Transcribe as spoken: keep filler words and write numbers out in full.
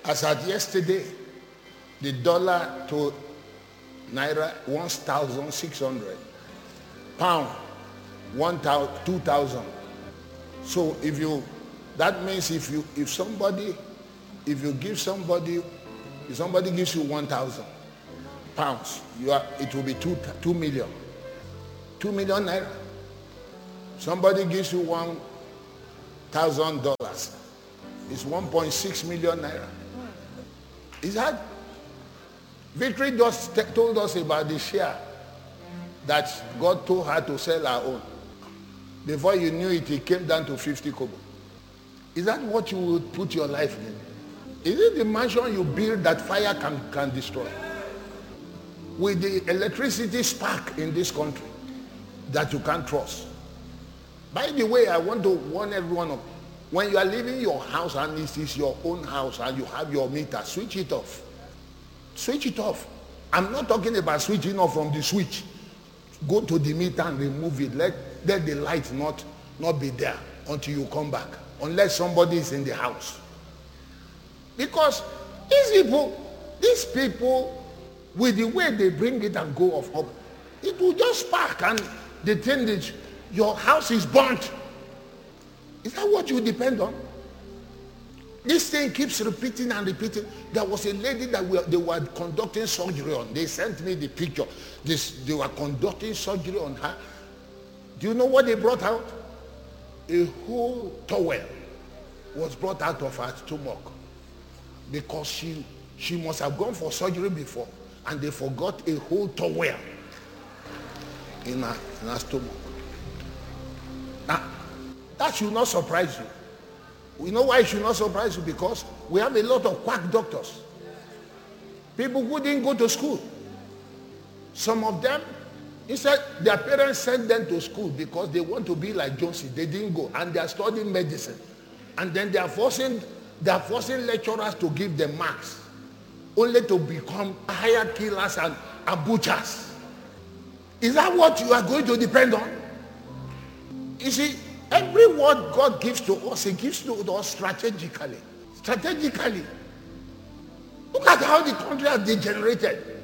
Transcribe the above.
As at yesterday, the dollar to naira one thousand six hundred, pound one thousand, two thousand. So if you, that means if you, if somebody, if you give somebody, if somebody gives you one thousand pounds, you are, it will be two, two million, two million naira. Somebody gives you one thousand dollars, it's one point six million naira. Is that? Victory just t- told us about the share that God told her to sell her own. Before you knew it, it came down to fifty kobo. Is that what you would put your life in? Is it the mansion you build that fire can, can destroy? With the electricity spark in this country that you can't trust. By the way, I want to warn everyone of, when you are leaving your house and this is your own house and you have your meter, switch it off. Switch it off. I'm not talking about switching off from the switch. Go to the meter and remove it. Let, let the light not, not be there until you come back. Unless somebody is in the house. Because these people, these people, with the way they bring it and go off, up, it will just spark and the thing is, your house is burnt. Is that what you depend on? This thing keeps repeating and repeating. There was a lady that we, they were conducting surgery on. They sent me the picture. This, they were conducting surgery on her. Do you know what they brought out? A whole towel was brought out of her stomach. Because she, she must have gone for surgery before. And they forgot a whole towel in her, in her stomach. Now, that should not surprise you. We know why it should not surprise you, because we have a lot of quack doctors. People who didn't go to school. Some of them, instead, their parents sent them to school because they want to be like Jonesy. They didn't go, and they are studying medicine. And then they are forcing, they are forcing lecturers to give them marks, only to become hired killers and, and butchers. Is that what you are going to depend on? You see, every word God gives to us, he gives to us strategically. Strategically. Look at how the country has degenerated.